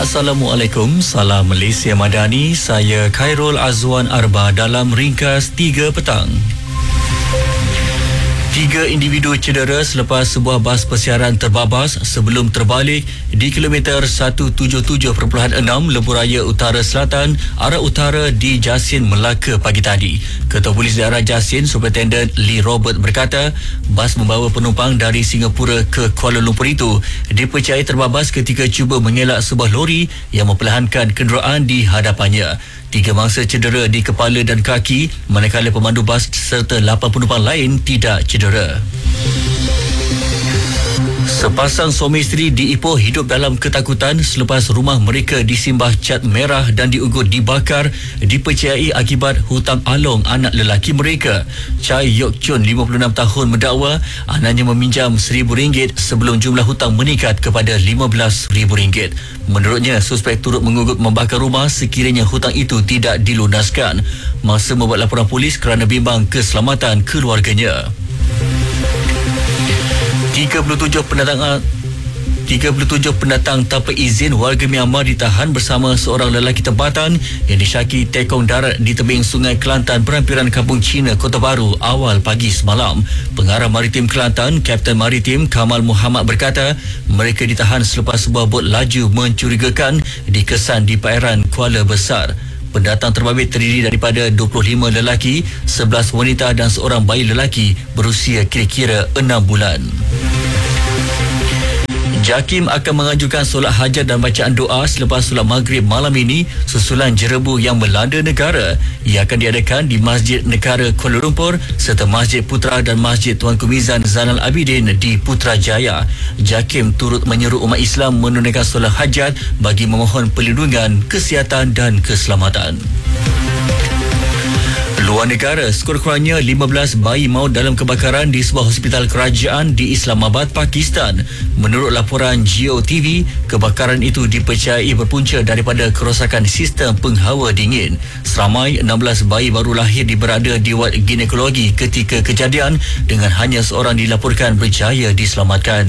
Assalamualaikum, salam Malaysia Madani. Saya Khairul Azwan Arba dalam ringkas 3 petang. 3 individu cedera selepas sebuah bas persiaran terbabas sebelum terbalik di kilometer 177.6 Lebuh Raya Utara Selatan, arah utara di Jasin, Melaka pagi tadi. Ketua Polis Daerah Jasin, Superintendent Lee Robert berkata, bas membawa penumpang dari Singapura ke Kuala Lumpur itu dipercayai terbabas ketika cuba mengelak sebuah lori yang memperlahankan kenderaan di hadapannya. 3 mangsa cedera di kepala dan kaki, manakala pemandu bas serta 8 penumpang lain tidak cedera. Sepasang suami isteri di Ipoh hidup dalam ketakutan selepas rumah mereka disimbah cat merah dan diugut dibakar, dipercayai akibat hutang along anak lelaki mereka. Chai Yok Chun, 56 tahun, mendakwa anaknya meminjam RM1,000 sebelum jumlah hutang meningkat kepada RM15,000. Menurutnya, suspek turut mengugut membakar rumah sekiranya hutang itu tidak dilunaskan. Masa membuat laporan polis kerana bimbang keselamatan keluarganya. 37 pendatang tanpa izin warga Myanmar ditahan bersama seorang lelaki tempatan yang disyaki tekong darat di tebing Sungai Kelantan, Perampiran Kampung Cina, Kota Baru awal pagi semalam. Pengarah Maritim Kelantan, Kapten Maritim Kamal Muhammad berkata, mereka ditahan selepas sebuah bot laju mencurigakan dikesan di perairan Kuala Besar. Pendatang terbabit terdiri daripada 25 lelaki, 11 wanita dan seorang bayi lelaki berusia kira-kira 6 bulan. JAKIM akan mengajukan solat hajat dan bacaan doa selepas solat maghrib malam ini susulan jerebu yang melanda negara. Ia akan diadakan di Masjid Negara Kuala Lumpur serta Masjid Putra dan Masjid Tuanku Mizan Zainal Abidin di Putrajaya. JAKIM turut menyeru umat Islam menunaikan solat hajat bagi memohon perlindungan, kesihatan dan keselamatan. Luar negara, sekurang-kurangnya 15 bayi maut dalam kebakaran di sebuah hospital kerajaan di Islamabad, Pakistan. Menurut laporan Geo TV, kebakaran itu dipercayai berpunca daripada kerosakan sistem penghawa dingin. Seramai 16 bayi baru lahir diberada di wad ginekologi ketika kejadian dengan hanya seorang dilaporkan berjaya diselamatkan.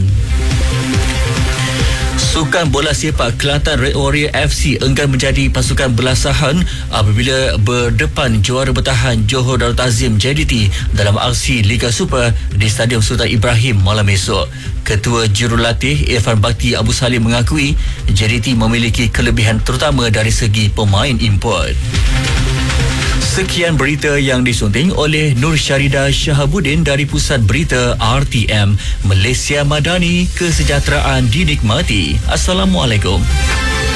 Sukan bola sepak Kelantan Red Warrior FC enggan menjadi pasukan belasahan apabila berdepan juara bertahan Johor Darul Ta'zim JDT dalam aksi Liga Super di Stadium Sultan Ibrahim malam esok. Ketua Jurulatih Irfan Bakti Abu Salim mengakui JDT memiliki kelebihan terutama dari segi pemain import. Sekian berita yang disunting oleh Nur Syarida Shahabuddin dari Pusat Berita RTM Malaysia Madani. Kesejahteraan dinikmati. Assalamualaikum.